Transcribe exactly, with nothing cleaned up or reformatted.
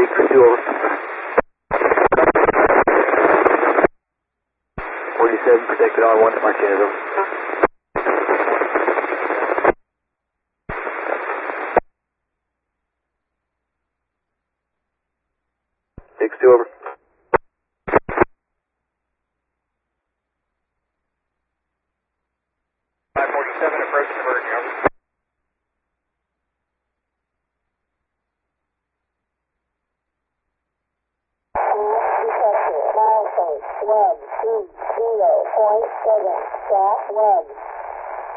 Two over. forty-seven protected R one, Martinez over. Six two over. five forty-seven approaching the Virgin, over. One, two, zero, point seven, stop, one.